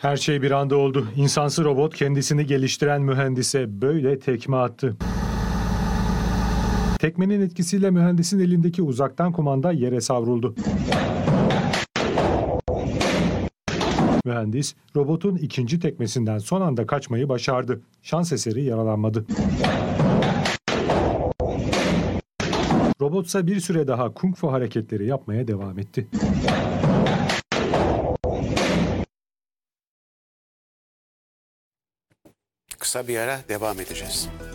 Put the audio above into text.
Her şey bir anda oldu. İnsansı robot kendisini geliştiren mühendise böyle tekme attı. Tekmenin etkisiyle mühendisin elindeki uzaktan kumanda yere savruldu. Mühendis, robotun ikinci tekmesinden son anda kaçmayı başardı. Şans eseri yaralanmadı. Robotsa bir süre daha kung fu hareketleri yapmaya devam etti. Kısa bir ara devam edeceğiz.